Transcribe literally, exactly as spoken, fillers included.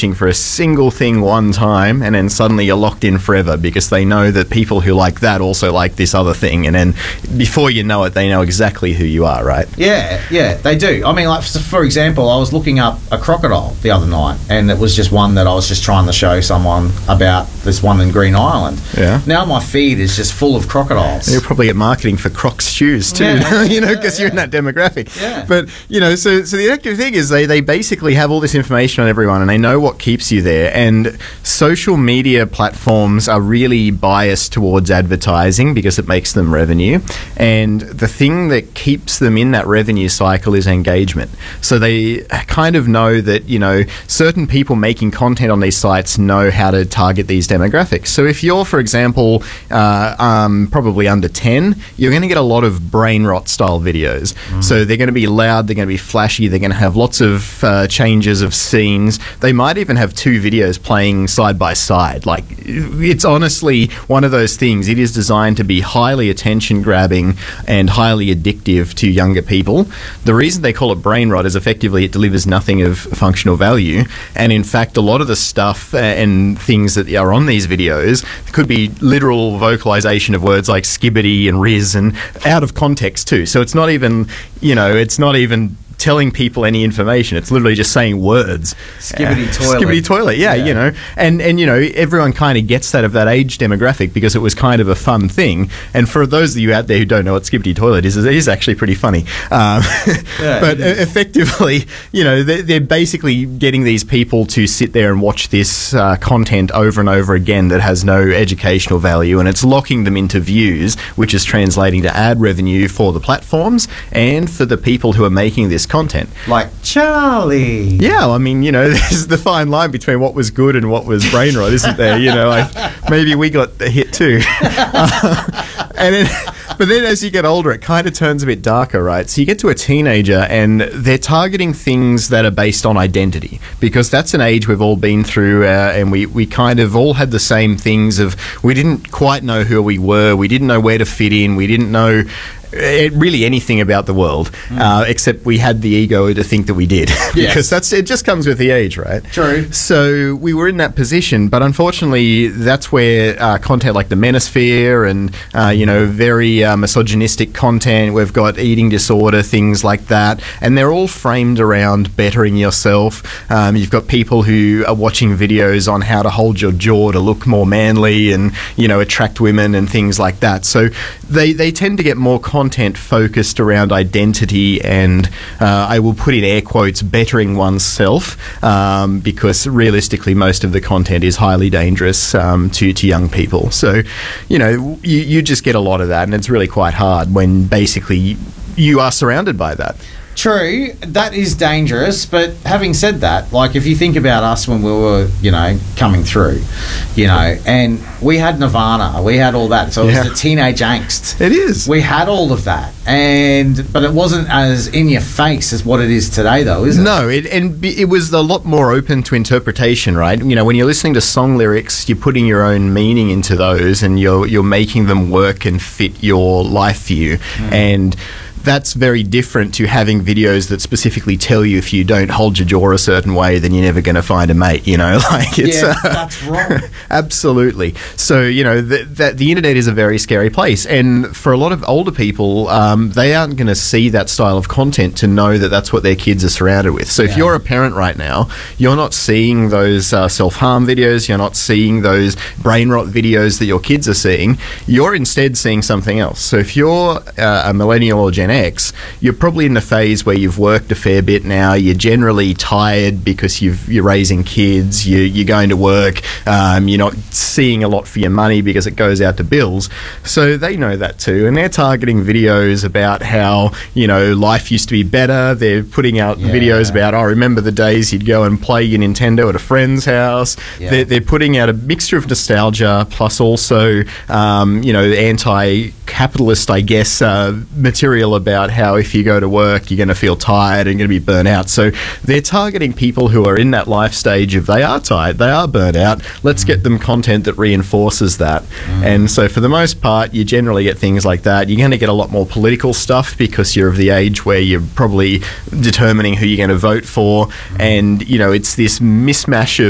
searching for a single thing one time, and then suddenly you're locked in forever because they know that people who like that also like this other thing, and then before you know it, they know exactly who you are, right? Yeah, yeah, they do. I mean, like, for example, I was looking up a crocodile the other night, and it was just one that I was just trying to show someone about, this one in Green Island. Yeah. Now my feed is just full of crocodiles. You'll probably get marketing for Crocs shoes too, Yeah. you know, because Yeah, you're in that demographic. Yeah. But, you know, so so the active thing is they, they basically have all this information on everyone, and they know what keeps you there. And social media platforms are really biased towards advertising because it makes them revenue. And the thing that keeps them in that revenue cycle is engagement. So they kind of know that, you know, certain people making content on these sites know how to target these demographics. So if you're, for example, uh, um, probably under ten, you're going to get a lot of brain rot style videos. Mm. So they're going to be loud, they're going to be flashy, they're going to have lots of uh, changes of scenes. They might even have two videos playing side by side. Like, it's honestly one of those things. It is designed to be highly attention grabbing and highly addictive to younger people. The reason they call it brain rot is effectively it delivers nothing of functional value. And in fact, a lot of the stuff and things that are on these videos could be literal vocalization of words like skibbity and riz, and out of context too. So it's not even, you know, it's not even telling people any information. It's literally just saying words. Skibbity uh, toilet. Skibbity toilet, yeah, Yeah. you know. And, and you know, everyone kind of gets that of that age demographic because it was kind of a fun thing. And for those of you out there who don't know what skibbity toilet is, it is actually pretty funny. Um, Yeah, but effectively, you know, they're, they're basically getting these people to sit there and watch this uh, content over and over again that has no educational value, and it's locking them into views, which is translating to ad revenue for the platforms and for the people who are making this content. Like Charlie. Yeah, I mean, you know, there's the fine line between what was good and what was brain rot, isn't there? You know, like, maybe we got a hit too. Uh, and then, but then as you get older, it kind of turns a bit darker, right? So you get to a teenager and they're targeting things that are based on identity, because that's an age we've all been through, uh, and we, we kind of all had the same things of, we didn't quite know who we were, we didn't know where to fit in, we didn't know It, really anything about the world, mm. uh, except we had the ego to think that we did. Because yes. that's it just comes with the age, right? True. So we were in that position, but unfortunately that's where uh, content like the Manosphere and uh, you know, very uh, misogynistic content, we've got eating disorder, things like that, and they're all framed around bettering yourself. Um, you've got people who are watching videos on how to hold your jaw to look more manly and, you know, attract women and things like that. So they, they tend to get more content content focused around identity and uh, I will put in air quotes bettering oneself, um, because realistically most of the content is highly dangerous um, to, to young people. So, you know, you, you just get a lot of that, and it's really quite hard when basically you are surrounded by that. True, that is dangerous, but having said that, like, if you think about us when we were, you know, coming through, you know, and we had Nirvana, we had all that, so it Yeah. was the teenage angst. It is. We had all of that, and but it wasn't as in your face as what it is today, though, is it? No, it, and it was a lot more open to interpretation, right? You know, when you're listening to song lyrics, you're putting your own meaning into those, and you're you're making them work and fit your life view, mm. and that's very different to having videos that specifically tell you if you don't hold your jaw a certain way, then you're never going to find a mate, you know? Like, it's, yeah, uh, that's wrong. Absolutely. So, you know, the, the, the internet is a very scary place. And for a lot of older people, um, they aren't going to see that style of content to know that that's what their kids are surrounded with. So yeah. if you're a parent right now, you're not seeing those uh, self-harm videos, you're not seeing those brain rot videos that your kids are seeing, you're instead seeing something else. So if you're uh, a millennial or Gen X, you're probably in the phase where you've worked a fair bit now, you're generally tired because you've, you're raising kids, you, you're going to work, um, you're not seeing a lot for your money because it goes out to bills. So they know that too, and they're targeting videos about how, you know, life used to be better. They're putting out Yeah. videos about, oh, remember the days you'd go and play your Nintendo at a friend's house. Yeah. They're, they're putting out a mixture of nostalgia plus also, um, you know, anti-capitalist, I guess, uh, material about how if you go to work, you're going to feel tired and going to be burnt out. So they're targeting people who are in that life stage of they are tired, they are burnt out. Let's mm. get them content that reinforces that. Mm. And so for the most part, you generally get things like that. You're going to get a lot more political stuff because you're of the age where you're probably determining who you're going to vote for. Mm. And, you know, it's this mismatch of